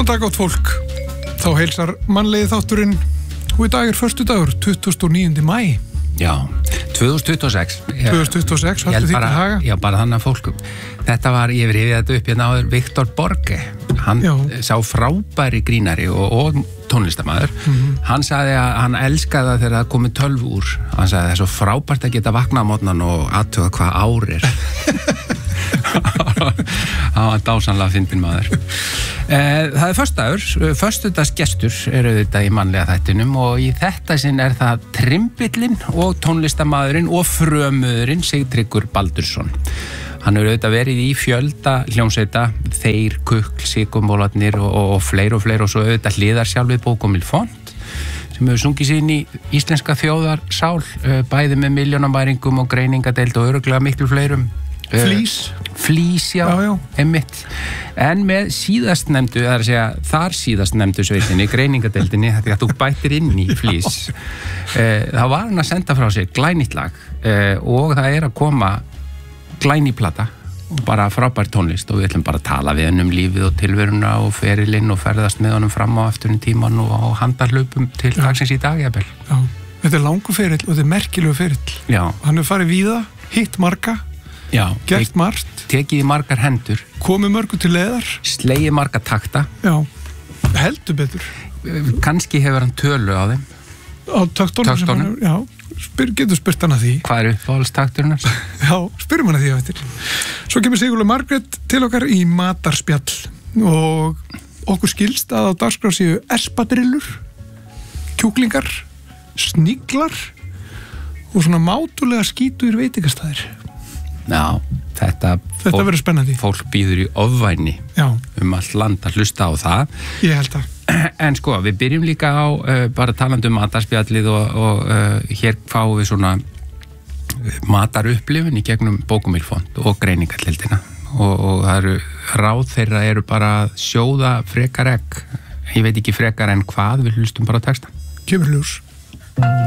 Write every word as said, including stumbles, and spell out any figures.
Góðan dag gott fólk, þá heilsar mannlegi þátturinn og í dag er föstudagur, tuttugasta og níunda maí. Já, tvö þúsund tuttugu og sex. tvö þúsund tuttugu og sex, haltu því til haga. Já, bara þannig að fólk, þetta var, ég verið þetta upp hérna áður, Viktor Borge, hann já. Sá frábæri grínari og, og tónlistamæður, mm-hmm. Hann sagði að hann elskaði það þegar það komið tölv úr, hann sagði það er svo frábært að geta vaknað á morgnan og aðtuga hvað ár er. Það var dásanlega fyndinn maður. Það er föstudagur, föstudagsgestur eru þetta í mannlega þættinum og í þetta sinn er það trimbillinn og tónlistamæðurinn og frömuðurinn Sigtryggur Baldursson. Hann hefur auðvitað verið í fjölda hljómsveita, Þeir, Kukl, Sigurmólarnir og, og, og fleiri og fleiri og svo auðvitað hliðar sjálfið Bókumil Font sem hefur sungið sér inn í íslenska þjóðarsál, bæði með milljónamæringum og greiningadeild og örugglega miklu fleirum. Flís. Flís, já, já, já. Einmitt. En með síðast nefndu, það er að segja, þar síðast nefndu sveitinni, greiningadeildinni, þetta er að þú bætir inn í Flís. Það var hann að senda frá sig glænýtt lag og það er að koma glæný plata, bara frábær tónlist og við ætlum bara að tala við hann um lífið og tilveruna og ferilinn og ferðast með honum fram á eftir um tíman og handarhlaupum til dagsins í dag, jafnvel. Já, þetta er langur ferill og þetta er merkilegu ferill. Já. Hann er farið víða, hitt marga. Já, gert margt, tekið í margar hendur, komið mörgu til leiðar, slegið marga takta. Já, heldur betur. Kannski hefur hann tölu á þeim. Á taktónum sem hann, já, spyr, getur spurt hann að því. Hvað eru uppáhaldstakturinn hans? Já, spyrum hann að því á eftir. Svo kemur Sigurlaug Margrét til okkar í matarspjall og okkur skilst að á dagskrá séu espadrillur, kjúklingar, sniglar og svona mátulega skítur veitingastæðir. Já, þetta, þetta verður spennandi. Fólk býður í ofvæni Já. Um allt land að hlusta á það. Ég held að. En sko, við byrjum líka á uh, bara talandi um matarspjallið og, og uh, hér fáum við svona matarupplifun í gegnum Bókumil Font og greiningardeildina og, og það eru ráð þeirra eru bara að sjóða frekar egg. Ég veit ekki frekar en hvað, við hlustum bara á texta. Kemur ljós.